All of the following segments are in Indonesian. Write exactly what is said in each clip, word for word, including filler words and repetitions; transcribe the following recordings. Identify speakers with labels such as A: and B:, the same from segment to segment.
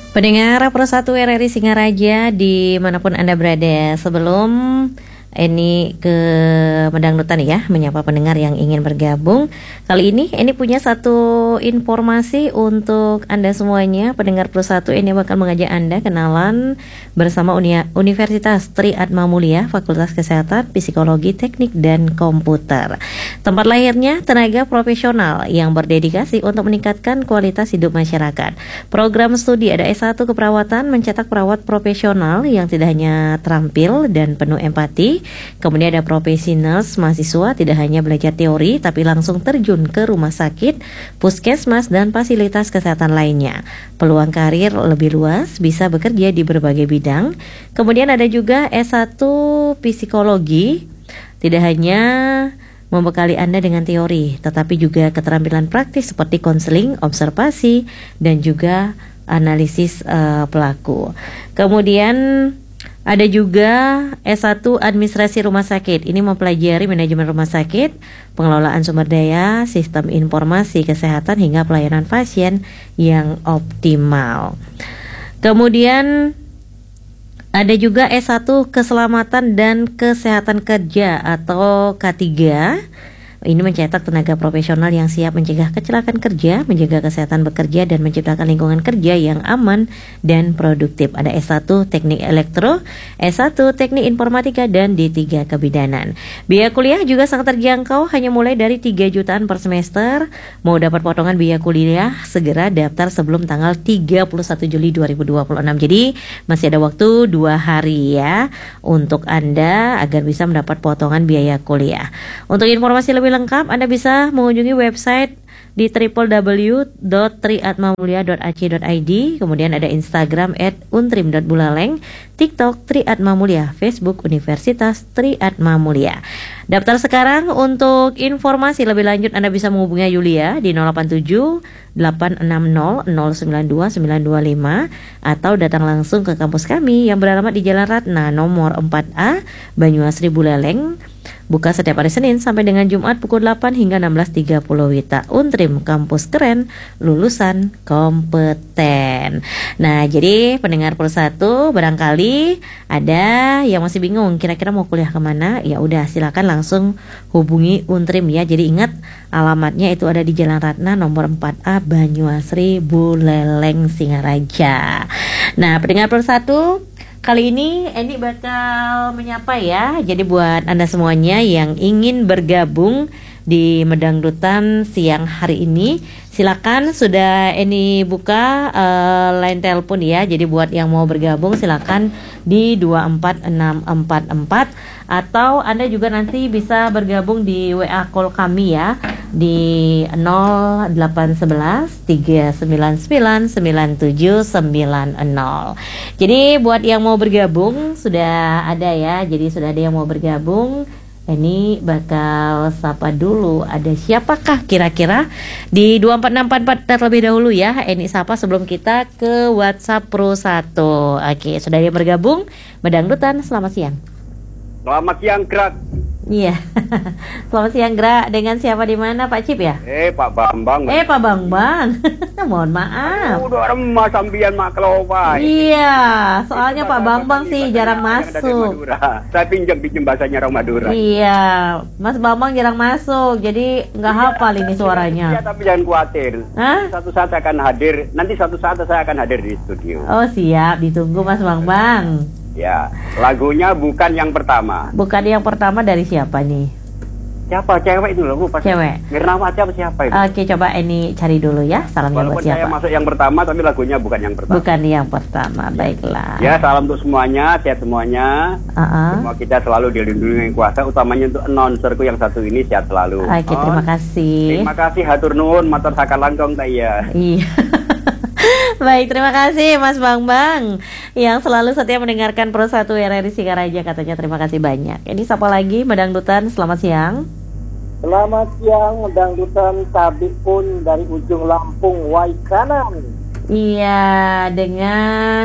A: Pendengar Pro satu R R I Singaraja dimanapun Anda berada, sebelum Eni ke Medangdutan ya, menyapa pendengar yang ingin bergabung. Kali ini Eni punya satu informasi untuk Anda semuanya. Pendengar Pro satu, Eni bakal mengajak Anda kenalan bersama Uni- Universitas Tri Atma Mulia, Fakultas Kesehatan, Psikologi, Teknik, dan Komputer. Tempat lahirnya tenaga profesional yang berdedikasi untuk meningkatkan kualitas hidup masyarakat. Program studi ada S satu Keperawatan, mencetak perawat profesional yang tidak hanya terampil dan penuh empati. Kemudian ada profesi nurse, mahasiswa tidak hanya belajar teori tapi langsung terjun ke rumah sakit, puskesmas, dan fasilitas kesehatan lainnya. Peluang karir lebih luas, bisa bekerja di berbagai bidang. Kemudian ada juga S satu Psikologi, tidak hanya membekali Anda dengan teori, tetapi juga keterampilan praktis seperti konseling, observasi, dan juga analisis uh, pelaku. Kemudian ada juga S satu Administrasi Rumah Sakit. Ini mempelajari manajemen rumah sakit, pengelolaan sumber daya, sistem informasi kesehatan hingga pelayanan pasien yang optimal. Kemudian ada juga S satu Keselamatan dan Kesehatan Kerja atau K tiga. Ini mencetak tenaga profesional yang siap mencegah kecelakaan kerja, menjaga kesehatan bekerja, dan menciptakan lingkungan kerja yang aman dan produktif. Ada S satu Teknik Elektro, S satu Teknik Informatika, dan D tiga Kebidanan. Biaya kuliah juga sangat terjangkau, hanya mulai dari tiga jutaan per semester. Mau dapat potongan biaya kuliah, segera daftar sebelum tanggal tiga puluh satu Juli dua ribu dua puluh enam. Jadi masih ada waktu dua hari ya untuk Anda agar bisa mendapat potongan biaya kuliah. Untuk informasi lebih lengkap, Anda bisa mengunjungi website di w w w dot triatmamulia dot a c dot i d. Kemudian ada Instagram at untrim dot bulaleng, TikTok Tri Atma Mulia, Facebook Universitas Tri Atma Mulia. Daftar sekarang. Untuk informasi lebih lanjut Anda bisa menghubungi Yulia di nol delapan tujuh delapan enam nol nol sembilan dua sembilan dua lima atau datang langsung ke kampus kami yang beralamat di Jalan Ratna nomor empat A, Banyuasri, Buleleng. Buka setiap hari Senin sampai dengan Jumat pukul delapan hingga enam belas tiga puluh Wita. Untrim, kampus keren, lulusan kompeten. Nah, jadi pendengar Pro satu, barangkali ada yang masih bingung kira-kira mau kuliah kemana, ya udah silakan langsung hubungi Untrim ya. Jadi ingat alamatnya itu ada di Jalan Ratna nomor empat A, Banyuasri, Buleleng, Singaraja. Nah, pendengar Pro satu, kali ini Eni bakal menyapa ya. Jadi buat Anda semuanya yang ingin bergabung di Medangdutan siang hari ini, silakan sudah Eni buka uh, line telepon ya. Jadi buat yang mau bergabung silakan di dua empat enam empat empat, atau Anda juga nanti bisa bergabung di W A call kami ya di nol delapan satu satu tiga sembilan sembilan sembilan tujuh sembilan nol. Jadi buat yang mau bergabung sudah ada ya. Jadi sudah ada yang mau bergabung. Ini bakal sapa dulu. Ada siapakah kira-kira di dua empat enam empat empat terlebih dahulu ya. Ini sapa sebelum kita ke WhatsApp Pro satu. Oke, sudah ada yang bergabung. Medangdutan, selamat siang.
B: Selamat siang, Gerak.
A: Iya. Selamat siang, Gra. Dengan siapa di mana, Pak Cip ya?
B: Eh, Pak Bambang.
A: Eh, Pak Bambang. Mohon maaf.
B: Udah remah sambian mak kelopai.
A: Iya, soalnya Pak Bambang sih jarang masuk.
B: Saya pinjam pinjam bahasanya orang Madura.
A: Iya, Mas Bambang jarang masuk, jadi nggak hafal ini suaranya.
B: Iya, tapi jangan khawatir.
A: Hah?
B: Satu saat saya akan hadir. Nanti satu saat saya akan hadir di studio.
A: Oh siap, ditunggu Mas Bambang.
B: Ya, lagunya bukan yang pertama.
A: Bukan yang pertama dari siapa nih?
B: Siapa? Cewek itu loh, Bu.
A: Cewek.
B: Mirna siapa siapa itu?
A: Oke, coba ini cari dulu ya. Salamnya buat
B: Walaupun
A: siapa?
B: saya masuk yang pertama, tapi lagunya bukan yang pertama.
A: Bukan yang pertama, baiklah.
B: Ya, salam untuk semuanya, sehat semuanya.
A: Uh-uh.
B: Semua kita selalu dilindungi kuasa, utamanya untuk announcerku yang satu ini sehat selalu.
A: Oke, terima kasih.
B: Terima kasih, hatur nuhun, matur sakal langkong taya.
A: Iya. Baik, terima kasih Mas Bambang yang selalu setia mendengarkan Pro satu R R I Singaraja, katanya terima kasih banyak. Ini siapa lagi, Medangdutan, selamat siang.
C: Selamat siang, Medangdutan, Tabik pun dari ujung Lampung, Wai kanan.
A: Iya, dengan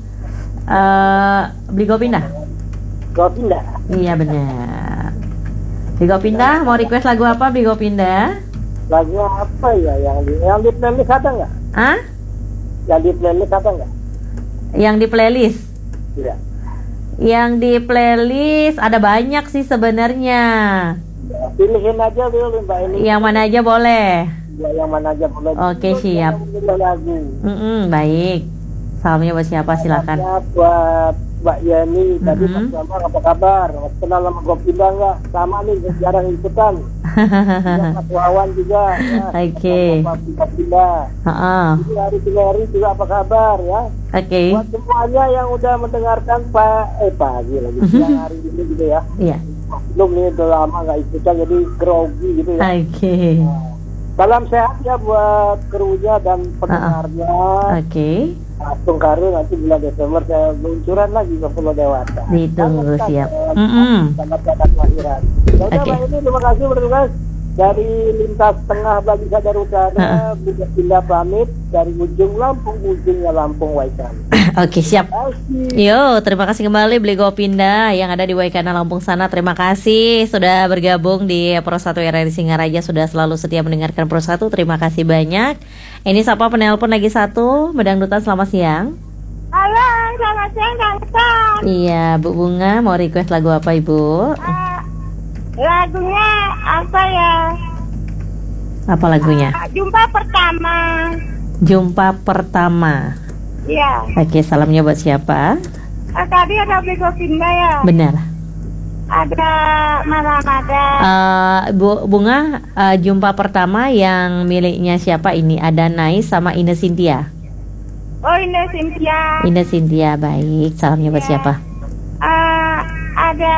A: uh, Bligo Pindah.
C: Bligo Pindah.
A: Iya benar. Bligo Pindah, mau request lagu apa Bligo Pindah?
C: Lagu apa ya yang di yang di playlist ada nggak?
A: Hah?
C: Yang di playlist ada nggak?
A: Yang di playlist.
C: Iya.
A: Yang di playlist ada banyak sih sebenarnya.
C: Ya, pilihin aja dulu Mbak ini.
A: Yang mana aja boleh.
C: Ya, yang mana aja boleh.
A: Oke, siap.
C: Lagu.
A: Mm-mm, baik. Salamnya buat siapa silakan.
C: Ya, buat Mbak Yani. Tadi
A: Mm-hmm.
C: Mas Bambang apa kabar? Mas kenal sama Gopinda nggak? Sama nih, jarang ikutan. Ya, Mas Wawan juga. Ya,
A: Oke.
C: Gopinda.
A: Heeh.
C: Jadi hari Sineri juga apa kabar ya?
A: Oke.
C: Buat semuanya yang udah mendengarkan Pak eh pagi lagi siang hari ini gitu ya.
A: Iya.
C: Belum nih udah lama nggak ikutan jadi grogi gitu ya.
A: Oke.
C: Salam sehat ya buat krunya dan pendengarnya.
A: Oke.
C: Langsung Karu nanti bulan Desember saya luncuran lagi ke Pulau Dewata.
A: Ditunggu,
C: Selamat
A: siap.
C: datang,
A: Mm-mm.
C: selamat datang kelahiran. Ya udah
A: Oke.
C: Mbak ini terima kasih bertugas dari lintas tengah bagi sadar utara, Bunda Pindah pamit dari ujung Lampung ujungnya Lampung Waikan.
A: Oke, siap.
C: Terima kasih.
A: Yo, terima kasih kembali Beli Gopinda yang ada di Waikana Lampung sana. Terima kasih sudah bergabung di Pro satu R R I Singaraja, sudah selalu setia mendengarkan Pro satu. Terima kasih banyak. Ini siapa penelpon lagi satu, Medangdutan, selamat siang.
D: Halo, selamat siang Kang Tan.
A: Iya, Bu Bunga mau request lagu apa Ibu?
D: Uh, lagunya apa ya?
A: Apa lagunya?
D: Uh, jumpa pertama.
A: Jumpa pertama.
D: Iya.
A: Oke, salamnya buat siapa?
D: Uh, tadi ada Beli Gopinda ya.
A: Benar.
D: Ada Malamada.
A: Uh, Bu Bunga, uh, jumpa pertama yang miliknya siapa ini? Ada Nai sama Ine Cynthia.
D: Oh, ini Cynthia.
A: Ine Cynthia, baik. Salamnya buat
D: Ya.
A: siapa?
D: Uh, ada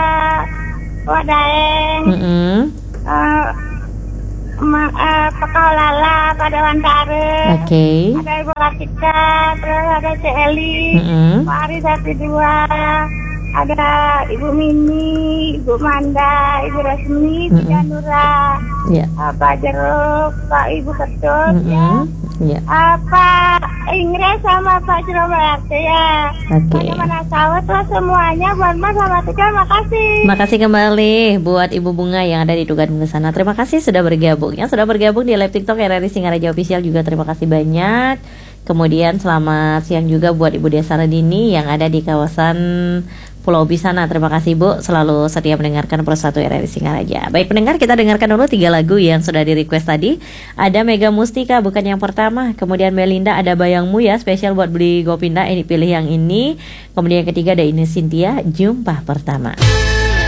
D: Wadaeng.
A: Mm-mm.
D: Uh, ma, uh, Pekaulala pada Wantare.
A: Oke.
D: Ada Ibu Latika, terus ada Celi.
A: Mm-mm.
D: Pak Ari satu dua, ada Ibu Mini, Ibu Manda, Ibu Resmi, Ibu
A: Mm-mm.
D: Janura,
A: Ya.
D: uh, Pak Jeruk, Pak Ibu Ketut, ya.
A: Mm-mm. Ya.
D: Uh, Pak Inggris sama Pak Jeromete ya.
A: Oke.
D: Mana sawat lah semuanya, buat Mas sama Tika, makasih.
A: Makasih kembali buat Ibu Bunga yang ada di Tugan sana. Terima kasih sudah bergabung. Yang sudah bergabung di live TikTok R R I Singaraja Official juga terima kasih banyak. Kemudian selamat siang juga buat Ibu Desa Redini yang ada di kawasan Pulau Bisana. Terima kasih Bu, selalu setia mendengarkan Pro satu R R I Singaraja. Baik pendengar, kita dengarkan dulu tiga lagu yang sudah di request tadi. Ada Mega Mustika, bukan yang pertama. Kemudian Melinda, ada Bayangmu ya, spesial buat Beli Gopinda. Ini pilih yang ini. Kemudian yang ketiga ada Ine Cynthia, Jumpa Pertama.